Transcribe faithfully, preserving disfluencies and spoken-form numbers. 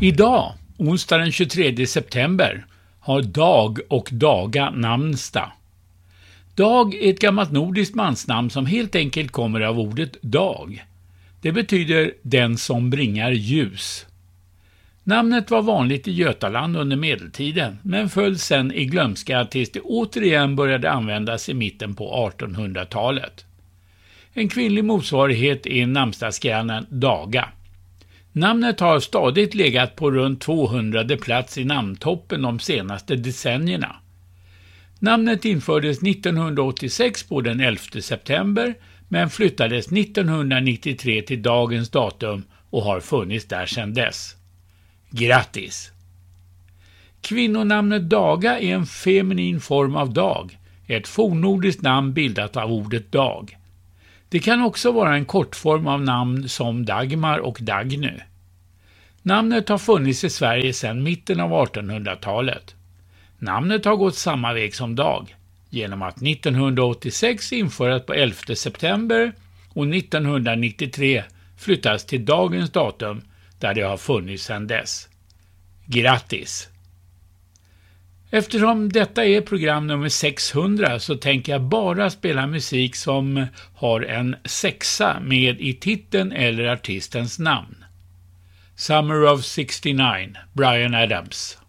Idag, onsdag den tjugotredje september, har Dag och Daga namnsdag. Dag är ett gammalt nordiskt mansnamn som helt enkelt kommer av ordet dag. Det betyder den som bringar ljus. Namnet var vanligt i Götaland under medeltiden men föll sedan i glömska tills det återigen började användas i mitten på artonhundratalet. En kvinnlig motsvarighet är namnsdagsgrannen Daga. Namnet har stadigt legat på runt tvåhundrade plats i namntoppen de senaste decennierna. Namnet infördes nittonhundraåttiosex på den elfte september men flyttades nittonhundranittiotre till dagens datum och har funnits där sedan dess. Grattis! Kvinnonamnet Daga är en feminin form av dag, ett fornnordiskt namn bildat av ordet dag. Det kan också vara en kortform av namn som Dagmar och Dagny. Namnet har funnits i Sverige sedan mitten av artonhundratalet. Namnet har gått samma väg som Dag, genom att nittonhundraåttiosex införas på elfte september och nittonhundranittiotre flyttas till dagens datum där det har funnits sedan dess. Grattis! Eftersom detta är program nummer sexhundra så tänker jag bara spela musik som har en sexa med i titeln eller artistens namn. Summer of sextionio, Bryan Adams.